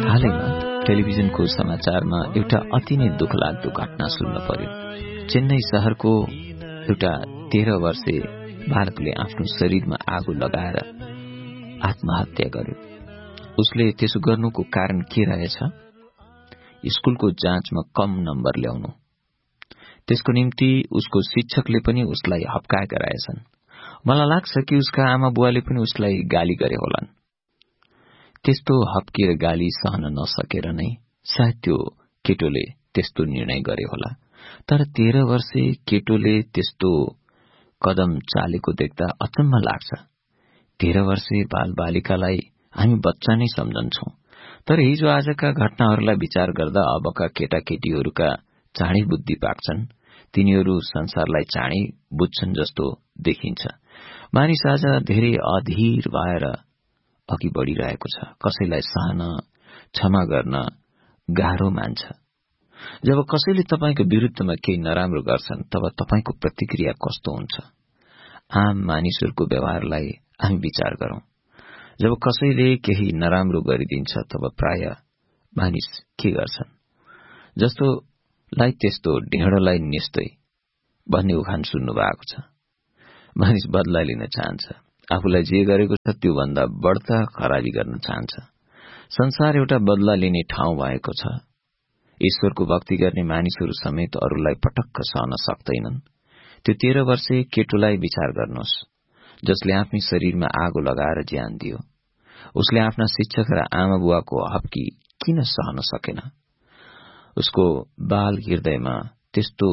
हालैमा टेलिभिजनको समाचारमा एउटा अति नै दुःखलाग्दो घटना सुन्न पर्यो। चेन्नई शहरको एउटा 13 वर्षे बालकले आफ्नो शरीरमा आगो लगाएर आत्महत्या गर्यो। उसले त्यसो गर्नुको कारण के रहेछ? स्कूलको जाँचमा कम नम्बर ल्याउनु। त्यसको निम्ति उसको शिक्षकले पनि उसलाई हप्काएका रहेछन्। मलाई लाग्छ कि उसका आमा बुवाले पनि उसलाई गाली गरे होलान्। त्यस्तो हप्किएर गाली सहन नसकेर नै सायद त्यो केटोले त्यस्तो निर्णय गरे होला। तर 13 वर्षे केटोले त्यस्तो कदम चालेको देख्दा अचम्म लाग्छ। 13 वर्षे बालबालिकालाई हामी बच्चा नै सम्झन्छौं, तर हिजो आजका घटनाहरूलाई विचार गर्दा अबका केटाकेटीहरूका चाँडै बुद्धि पाक्छन्। तिनीहरू संसारलाई चाँडै बुझ्छन् जस्तो देखिन्छ। मानिस आज धेरै अधीर भएर अघि बढ़िरहेको छ। कसैलाई सहन, क्षमा गर्न गाह्रो मान्छ। जब कसैले तपाईको विरुद्धमा केही नराम्रो गर्छन् तब तपाईको प्रतिक्रिया कस्तो हुन्छ? आम मानिसहरूको व्यवहारलाई हामी विचार गरौं। जब कसैले केही नराम्रो गरिदिन्छ तब प्राय मानिस के गर्छन्? जस्तोलाई त्यस्तो ढेँडोलाई निस्तै भन्ने उखान सुन्नु भएको छ। मानिस बदला लिन चाहन्छ। आफूलाई जे गरेको छ त्यो भन्दा बढ्ता खराबी गर्न चाहन्छ। संसार एउटा बदला लिने ठाउँ भएको छ। ईश्वरको भक्ति गर्ने मानिसहरू समेत अरूलाई पटक्क सहन सक्दैनन्। त्यो 13 वर्षे केटोलाई विचार गर्नुहोस्, जसले आफ्नै शरीरमा आगो लगाएर ज्यान दियो। उसले आफ्ना शिक्षक र आमा बुवाको हप्की किन सहन सकेन? उसको बाल हृदयमा त्यस्तो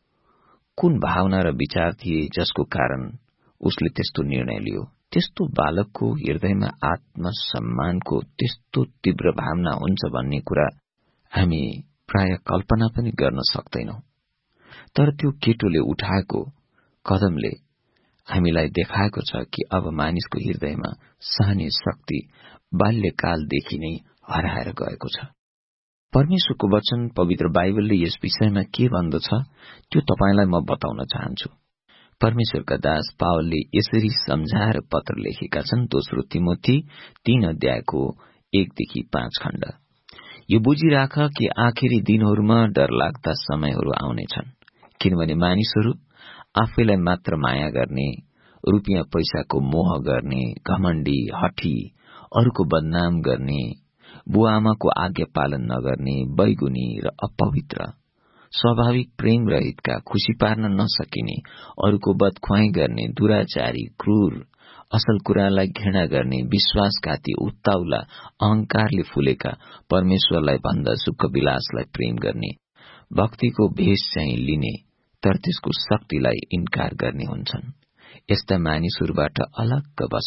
कुन भावना र विचार थिए जसको कारण उसले त्यस्तो निर्णय लियो? त्यस्तो बालकको हृदयमा आत्मसम्मानको त्यस्तो तीव्र भावना हुन्छ भन्ने कुरा हामी प्राय कल्पना पनि गर्न सक्दैनौं। तर त्यो केटोले उठाएको कदमले हामीलाई देखाएको छ कि अब मानिसको हृदयमा सहने शक्ति बाल्यकालदेखि नै हराएर गएको छ। परमेश्वरको वचन पवित्र बाइबलले यस विषयमा के भन्दछ त्यो तपाईलाई म बताउन चाहन्छु। परमेश्वरका दास पावलले यसरी सम्झाएर पत्र लेखेका छन्। दोस्रो तिमोथी 3 अध्यायको 1देखि 5 खण्ड। यो बुझिराख कि आखिरी दिनहरूमा डरलाग्दा समयहरू आउनेछन्, किनभने मानिसहरू आफैलाई मात्र माया गर्ने, रुपियाँ पैसाको मोह गर्ने, घमण्डी, हठी, अरूको बदनाम गर्ने, बुवा आमाको आज्ञा पालन नगर्ने, बैगुनी र अपवित्र, स्वाभाविक प्रेम रहितका, खुशी पार्न नसकिने, अरूको बदख्वाई गर्ने, दुराचारी, क्रूर, असल कुरालाई घृणा गर्ने, विश्वासघाती, उत्ताउला, अहंकारले फुलेका, परमेश्वरलाई भन्दा सुख विलासलाई प्रेम गर्ने, भक्तिको भेष चाहिँ लिने तर त्यसको शक्तिलाई इन्कार गर्ने हुन्छन्। यस्ता मानिसहरूबाट अलग्ग बस।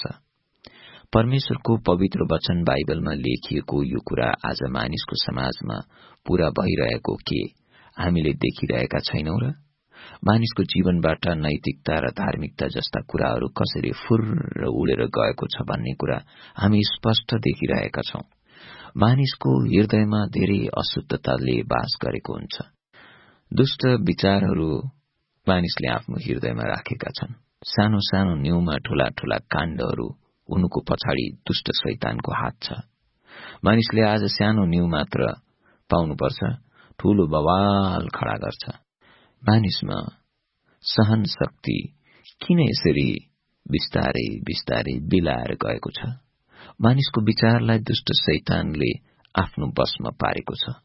परमेश्वरको पवित्र वचन बाइबलमा लेखिएको यो कुरा आज मानिसको समाजमा पूरा भइरहेको के हामीले देखिरहेका छैनौं र? मानिसको जीवनबाट नैतिकता र धार्मिकता जस्ता कुराहरू कसरी फुर्र उडेर गएको छ भन्ने कुरा हामी स्पष्ट देखिरहेका छौं। मानिसको हृदयमा धेरै अशुद्धताले वास गरेको हुन्छ। दुष्ट विचारहरू मानिसले आफ्नो हृदयमा राखेका छन्। सानो सानो न्यूमा ठूला ठूला काण्डहरू उनको पछाडि दुष्ट शैतानको हात छ। मानिसले आज सानो न्यू मात्र पाउनुपर्छ, ठूलो बवाल खड़ा गर्छ। मानिसमा सहन शक्ति किन यसरी बिस्तारै बिस्तारै बिलाएर गएको छ? मानिसको विचारलाई दुष्ट शैतानले आफ्नो बसमा पारेको छ।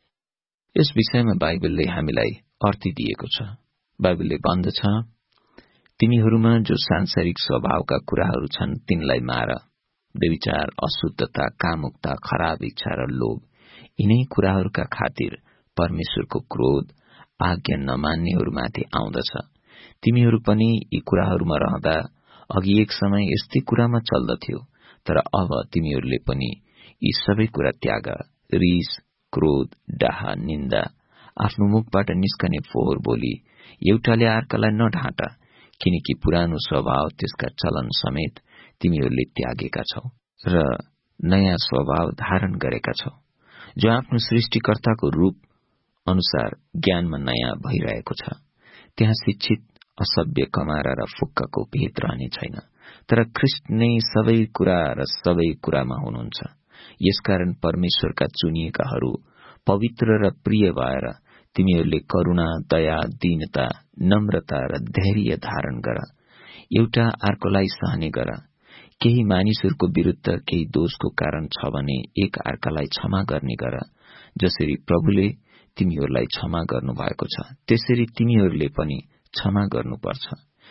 यस विषयमा बाइबलले हामीलाई अर्थ दिएको छ। बाइबलले भन्दछ, तिमीहरूमा जो सांसारिक स्वभावका कुराहरू छन् तिनलाई मार। व्यभिचार, अशुद्धता, कामुकता, खराब इच्छा र लोभ, यिनै कुराहरूका खातिर परमेश्वरको क्रोध आज्ञा नमान्नेहरूमाथि आउँदछ। तिमीहरू पनि यी कुराहरूमा रहँदा अघि एक समय यस्तै कुरामा चल्दथ्यो, तर अब तिमीहरूले पनि यी सबै कुरा त्याग। रिस, क्रोध, डाह, निन्दा, आफ्नो मुखबाट निस्कने फोहोर बोली, एउटाले अर्कालाई नढाँट, किनकि पुरानो स्वभाव त्यसका चलन समेत तिमीहरूले त्यागेका छौ र नयाँ स्वभाव धारण गरेका छौ, जो आफ्नो सृष्टिकर्ताको रूप अनुसार ज्ञानमा नयाँ भइरहेको छ। त्यहाँ शिक्षित, असभ्य, कमारा र फुक्काको भेद रहने छैन, तर ख्रिस्ट नै सबै कुरा र सबै कुरामा हुनुहुन्छ। यसकारण परमेश्वरका चुनिएकाहरू पवित्र र प्रिय भएर तिमीहरूले करुणा, दया, दीनता, नम्रता र धैर्य धारण गर। एउटा अर्कोलाई सहने गर। केही मानिसहरूको विरुद्ध केही दोषको कारण छ भने एक अर्कालाई क्षमा गर्ने गर। जसरी प्रभुले तिमीहरूलाई क्षमा गर्नुभएको छ त्यसरी तिमीहरूले पनि क्षमा गर्नुपर्छ।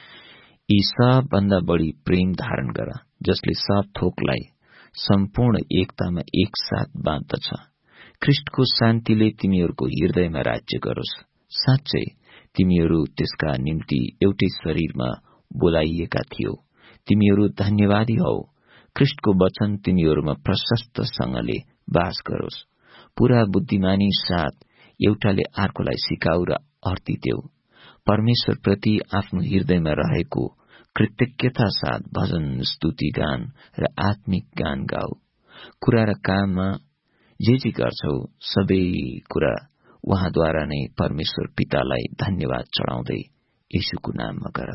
यी सबभन्दा बढी प्रेम धारण गर, जसले सब थोकलाई सम्पूर्ण एकतामा एकसाथ बाँध्दछ। ख्रिस्टको शान्तिले तिमीहरूको हृदयमा राज्य गरोस्। साँच्चै तिमीहरू त्यसका निम्ति एउटै शरीरमा बोलाइएका थियौ। तिमीहरू धन्यवादी हौ। ख्रिस्टको वचन तिमीहरूमा प्रशस्तसँगले वास गरोस्। पूरा बुद्धिमानी साथ एउटाले अर्कोलाई सिकाऊ र अर्ती देऊ। परमेश्वरप्रति आफ्नो हृदयमा रहेको कृतज्ञता साथ भजन, स्तुति गान र आत्मिक गान गाऊ। कुरा र काममा जे गर्छौ सबै कुरा उहाँद्वारा नै परमेश्वर पितालाई धन्यवाद चढाउँदै येशूको नाममा गर।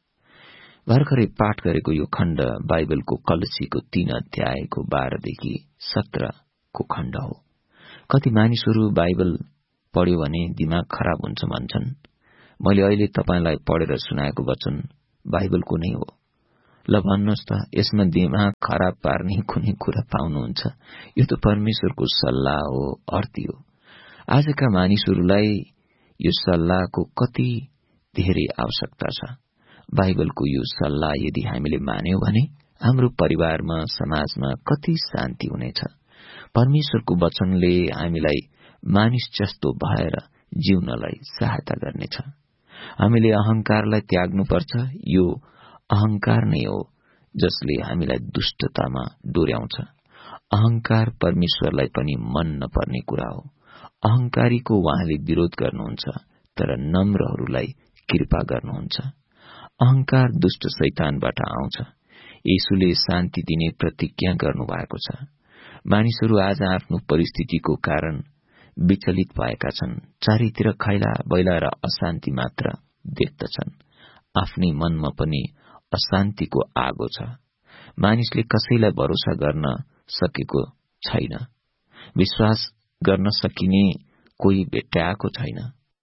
भर्खरै पाठ गरेको यो खण्ड बाइबलको कलसीको 3 अध्यायको 12 देखि 17 को खण्ड हो। कति मानिसहरू बाइबल पढ्यो भने दिमाग खराब हुन्छ भन्छन्। मैले अहिले तपाईलाई पढेर सुनाएको वचन बाइबलको नै हो। ल भन्नुहोस् त, यसमा दिमाग खराब पार्ने कुनै कुरा पाउनुहुन्छ? यो त परमेश्वरको सल्लाह हो, अर्थी हो। आजका मानिसहरूलाई यो सल्लाहको कति धेरै आवश्यकता छ। बाइबलको यो सल्लाह यदि हामीले मान्यौं भने हाम्रो परिवारमा, समाजमा कति शान्ति हुनेछ। परमेश्वरको वचनले हामीलाई मानिस जस्तो भएर जिउनलाई सहायता गर्नेछ। हामीले अहंकारलाई त्याग्नुपर्छ। यो अहंकार नै हो जसले हामीलाई दुष्टतामा डोर्याउँछ। अहंकार परमेश्वरलाई पनि मन नपर्ने कुरा हो। अहंकारीको उहाँले विरोध गर्नुहुन्छ, तर नम्रहरूलाई कृपा गर्नुहुन्छ। अहंकार दुष्ट शैतानबाट आउँछ। येशूले शान्ति दिने प्रतिज्ञा गर्नुभएको छ। मानिसहरू आज आफ्नो परिस्थितिको कारण विचलित भएका छन्। चारैतिर खैला बैला र अशान्ति मात्र देख्दछन्। आफ्नै मनमा पनि अशान्तिको आगो छ। मानिसले कसैलाई भरोसा गर्न सकेको छैन। विश्वास गर्न सकिने कोही भेट्टाएको छैन।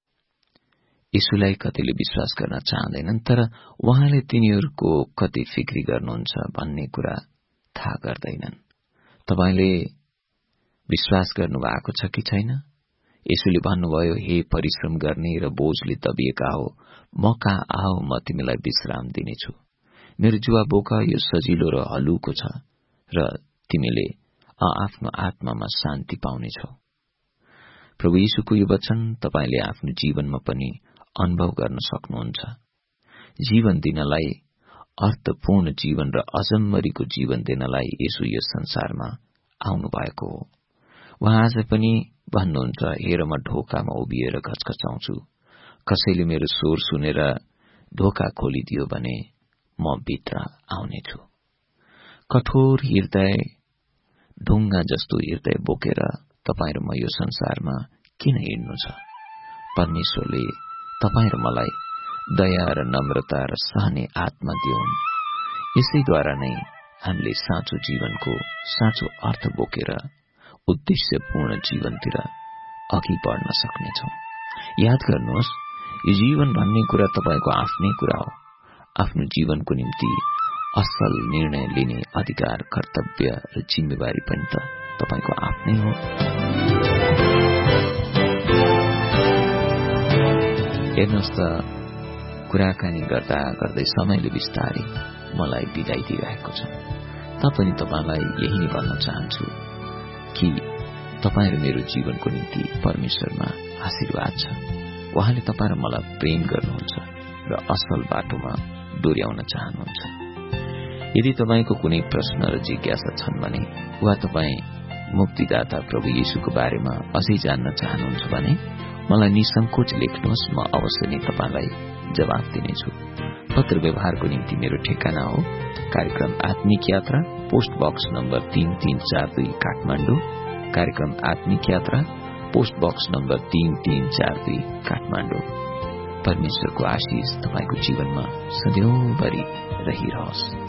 येशूलाई कतिले विश्वास गर्न चाहँदैनन्, तर उहाँले तिनीहरूको कति फिक्री गर्नुहुन्छ भन्ने कुरा थाहा गर्दैनन्। तपाईले विश्वास गर्नुभएको छ कि छैन? येशूले भन्नुभयो, हे परिश्रम गर्ने र बोझले दबिएका हो, म कहाँ आओ, म तिमीलाई विश्राम दिनेछु। मेरो जुवा बोक, यो सजिलो र हलुको छ र तिमीले आफ्नो आत्मामा शान्ति पाउनेछौ। प्रभु येशूको यो वचन तपाईले आफ्नो जीवनमा पनि अनुभव गर्न सक्नुहुन्छ। जीवन दिनलाई, अर्थपूर्ण जीवन र अजम्मरीको जीवन दिनलाई येशू यस संसारमा आउनु भएको हो। उहाँ आज पनि भन्नुहुन्छ, हेर म ढोकामा उभिएर घचघचाउँछु। कसैले मेरो स्वर सुनेर ढोका खोलिदियो भने म भित्र आउनेछु। कठोर हृदय, ढुङ्गा जस्तो हृदय बोकेर तपाईँ र म यो संसारमा किन हिँड्नु छ? परमेश्वरले तपाईँ र मलाई दया र नम्रता र सहने आत्मा दिउन्। यसैद्वारा नै हामीले साँचो जीवनको साँचो अर्थ बोकेर उद्देश्यपूर्ण जीवनतिर अघि बढ्न सक्नेछौँ। याद गर्नुहोस्, यो जीवन भन्ने कुरा तपाईको आफ्नै कुरा हो। आफ्नो जीवनको निम्ति असल निर्णय लिने अधिकार, कर्तव्य र जिम्मेवारी पनि त तपाईको आफ्नै हो। हेर्नुहोस् त, कुराकानी गर्दा गर्दै समयले बिस्तारै मलाई बिदाई दिइरहेको छ। तापनि तपाईलाई यही नै भन्न चाहन्छु कि तपाईँ र मेरो जीवनको निम्ति परमेश्वरमा आशीर्वाद छ। उहाँले तपाईँ र मलाई प्रेम गर्नुहुन्छ र असल बाटोमा डोर्याउन चाहनुहुन्छ। यदि तपाईँको कुनै प्रश्न र जिज्ञासा छन् भने वा तपाईँ मुक्तिदाता प्रभु येशूको बारेमा अझै जान्न चाहनुहुन्छ भने मलाई निसंकोच लेख्नुहोस्। म अवश्य नै तपाईलाई जवाफ दिनेछु। पत्र व्यवहारको निम्ति मेरो ठेगाना हो कार्यक्रम आत्मिक यात्रा, पोस्ट बक्स नम्बर 3342 काठमाडौँ। कार्यक्रम आत्मिक यात्रा, पोस्ट बक्स नम्बर 3342 काठमाडौँ। परमेश्वरको आशीष तपाईको जीवनमा सधैँभरि रहिरहोस्।